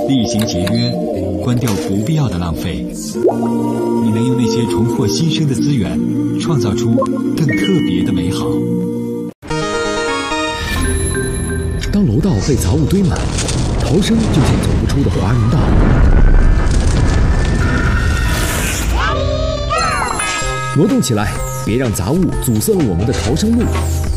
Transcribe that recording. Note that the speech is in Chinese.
厉行节约，关掉不必要的浪费。你能用那些重获新生的资源，创造出更特别的美好。 当楼道被杂物堆满，逃生就像走不出的华人道。挪动起来，别让杂物阻塞了我们的逃生路。